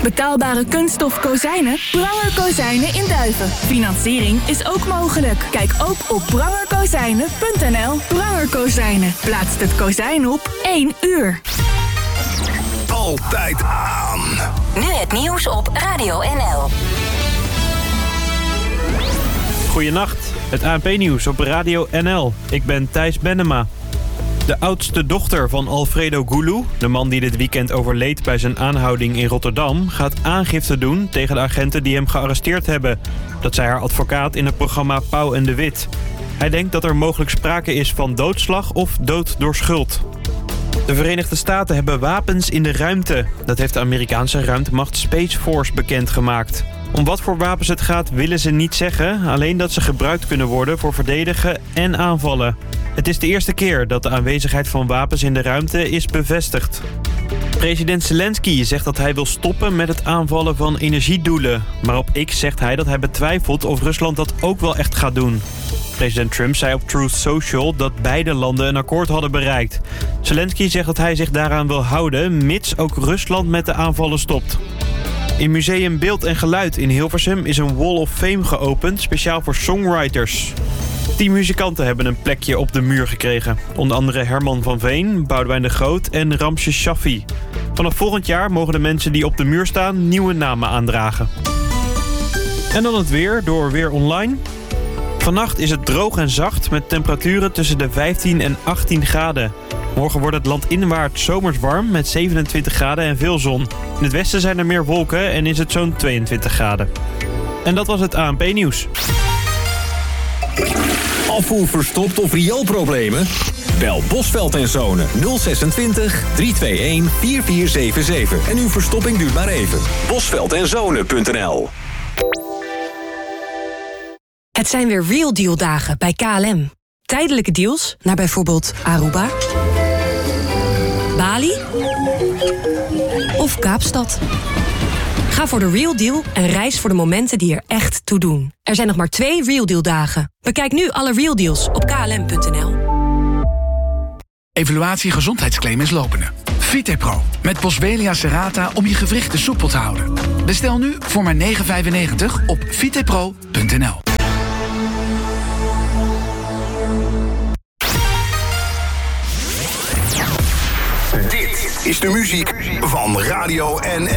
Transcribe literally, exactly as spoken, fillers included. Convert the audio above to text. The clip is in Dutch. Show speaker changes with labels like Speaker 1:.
Speaker 1: Betaalbare kunststof kozijnen? Pranger Kozijnen in Duiven. Financiering is ook mogelijk. Kijk ook op pranger kozijnen punt n l. Pranger Kozijnen. Plaatst het kozijn op één uur.
Speaker 2: Altijd aan.
Speaker 3: Nu het nieuws op Radio N L.
Speaker 4: Goedenacht, het A N P-nieuws op Radio N L. Ik ben Thijs Bennema. De oudste dochter van Alfredo Gulu, de man die dit weekend overleed bij zijn aanhouding in Rotterdam, gaat aangifte doen tegen de agenten die hem gearresteerd hebben. Dat zei haar advocaat in het programma Pauw en de Wit. Hij denkt dat er mogelijk sprake is van doodslag of dood door schuld. De Verenigde Staten hebben wapens in de ruimte. Dat heeft de Amerikaanse ruimtemacht Space Force bekendgemaakt. Om wat voor wapens het gaat willen ze niet zeggen, alleen dat ze gebruikt kunnen worden voor verdedigen en aanvallen. Het is de eerste keer dat de aanwezigheid van wapens in de ruimte is bevestigd. President Zelensky zegt dat hij wil stoppen met het aanvallen van energiedoelen. Maar op X zegt hij dat hij betwijfelt of Rusland dat ook wel echt gaat doen. President Trump zei op Truth Social dat beide landen een akkoord hadden bereikt. Zelensky zegt dat hij zich daaraan wil houden, mits ook Rusland met de aanvallen stopt. In Museum Beeld en Geluid in Hilversum is een Wall of Fame geopend, speciaal voor songwriters. Tien muzikanten hebben een plekje op de muur gekregen. Onder andere Herman van Veen, Boudewijn de Groot en Ramses Shaffi. Vanaf volgend jaar mogen de mensen die op de muur staan nieuwe namen aandragen. En dan het weer, door Weer Online. Vannacht is het droog en zacht met temperaturen tussen de vijftien en achttien graden. Morgen wordt het landinwaarts zomers warm met zevenentwintig graden en veel zon. In het westen zijn er meer wolken en is het zo'n tweeëntwintig graden. En dat was het A N P-nieuws.
Speaker 2: Afvoer verstopt of rioolproblemen? Bel Bosveld en Zonen nul zesentwintig, driehonderdeenentwintig, vierentveertig zevenenzeventig en uw verstopping duurt maar even. bosveld en zonen punt n l.
Speaker 5: Het zijn weer Real Deal dagen bij K L M. Tijdelijke deals naar bijvoorbeeld Aruba, Bali of Kaapstad. Ga voor de Real Deal en reis voor de momenten die er echt toe doen. Er zijn nog maar twee Real Deal dagen. Bekijk nu alle Real Deals op k l m punt n l.
Speaker 6: Evaluatie gezondheidsclaim is lopende. Vitepro met Boswellia serrata om je gewrichten soepel te houden. Bestel nu voor maar negen vijfennegentig op vitepro punt n l.
Speaker 2: Dit is de muziek van Radio N L.